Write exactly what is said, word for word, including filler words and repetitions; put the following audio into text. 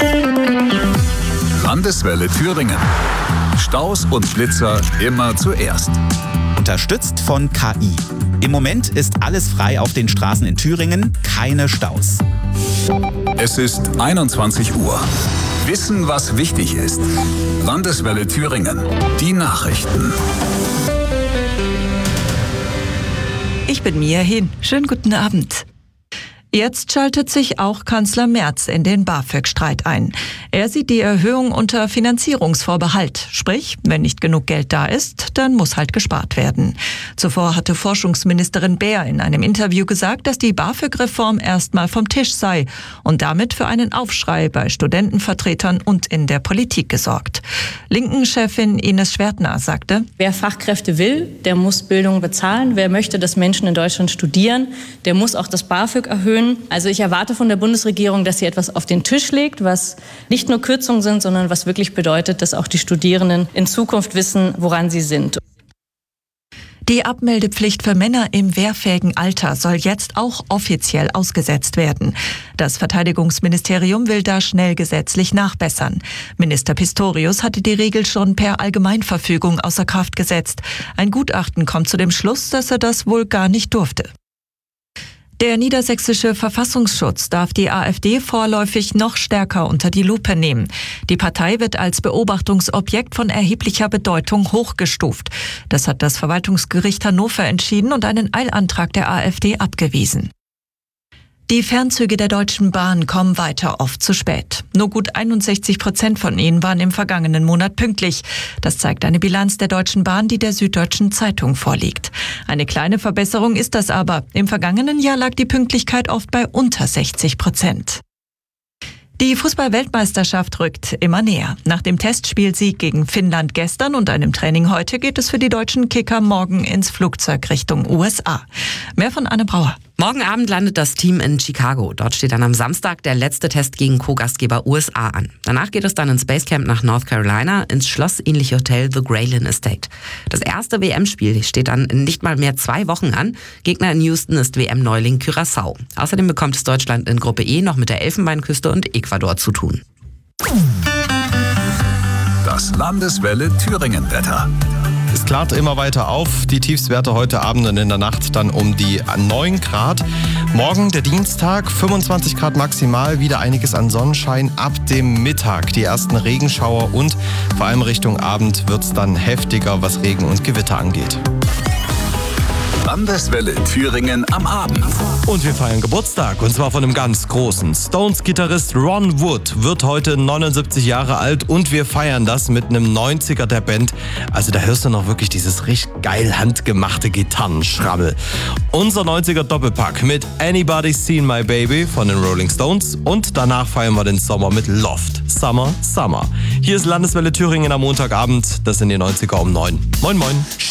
Landeswelle Thüringen. Staus und Blitzer immer zuerst. Unterstützt von K I. Im Moment ist alles frei auf den Straßen in Thüringen, keine Staus. Es ist einundzwanzig Uhr. Wissen, was wichtig ist. Landeswelle Thüringen. Die Nachrichten. Ich bin Mia Hin. Schönen guten Abend. Jetzt schaltet sich auch Kanzler Merz in den BAföG-Streit ein. Er sieht die Erhöhung unter Finanzierungsvorbehalt. Sprich, wenn nicht genug Geld da ist, dann muss halt gespart werden. Zuvor hatte Forschungsministerin Baer in einem Interview gesagt, dass die BAföG-Reform erstmal vom Tisch sei und damit für einen Aufschrei bei Studentenvertretern und in der Politik gesorgt. Linken-Chefin Ines Schwertner sagte: Wer Fachkräfte will, der muss Bildung bezahlen. Wer möchte, dass Menschen in Deutschland studieren, der muss auch das BAföG erhöhen. Also ich erwarte von der Bundesregierung, dass sie etwas auf den Tisch legt, was nicht nur Kürzungen sind, sondern was wirklich bedeutet, dass auch die Studierenden in Zukunft wissen, woran sie sind. Die Abmeldepflicht für Männer im wehrfähigen Alter soll jetzt auch offiziell ausgesetzt werden. Das Verteidigungsministerium will da schnell gesetzlich nachbessern. Minister Pistorius hatte die Regel schon per Allgemeinverfügung außer Kraft gesetzt. Ein Gutachten kommt zu dem Schluss, dass er das wohl gar nicht durfte. Der niedersächsische Verfassungsschutz darf die AfD vorläufig noch stärker unter die Lupe nehmen. Die Partei wird als Beobachtungsobjekt von erheblicher Bedeutung hochgestuft. Das hat das Verwaltungsgericht Hannover entschieden und einen Eilantrag der AfD abgewiesen. Die Fernzüge der Deutschen Bahn kommen weiter oft zu spät. Nur gut einundsechzig Prozent von ihnen waren im vergangenen Monat pünktlich. Das zeigt eine Bilanz der Deutschen Bahn, die der Süddeutschen Zeitung vorliegt. Eine kleine Verbesserung ist das aber. Im vergangenen Jahr lag die Pünktlichkeit oft bei unter sechzig Prozent. Die Fußball-Weltmeisterschaft rückt immer näher. Nach dem Testspielsieg gegen Finnland gestern und einem Training heute geht es für die deutschen Kicker morgen ins Flugzeug Richtung U S A. Mehr von Anne Brauer. Morgen Abend landet das Team in Chicago. Dort steht dann am Samstag der letzte Test gegen Co-Gastgeber U S A an. Danach geht es dann ins Basecamp nach North Carolina, ins schlossähnliche Hotel The Graylin Estate. Das erste W M-Spiel steht dann in nicht mal mehr zwei Wochen an. Gegner in Houston ist W M-Neuling Curaçao. Außerdem bekommt es Deutschland in Gruppe E noch mit der Elfenbeinküste und Ecuador zu tun. Das Landeswelle Thüringen-Wetter. Es klart immer weiter auf. Die Tiefstwerte heute Abend und in der Nacht dann um die neun Grad. Morgen der Dienstag, fünfundzwanzig Grad maximal, wieder einiges an Sonnenschein. Ab dem Mittag die ersten Regenschauer und vor allem Richtung Abend wird es dann heftiger, was Regen und Gewitter angeht. Landeswelle Thüringen am Abend. Und wir feiern Geburtstag, und zwar von einem ganz großen. Stones-Gitarrist Ron Wood wird heute neunundsiebzig Jahre alt und wir feiern das mit einem neunziger der Band. Also da hörst du noch wirklich dieses richtig geil handgemachte Gitarrenschrabbel. Unser neunziger Doppelpack mit Anybody's Seen My Baby von den Rolling Stones und danach feiern wir den Sommer mit Loft. Summer, Summer. Hier ist Landeswelle Thüringen am Montagabend. Das sind die neunziger um neun. Moin, moin.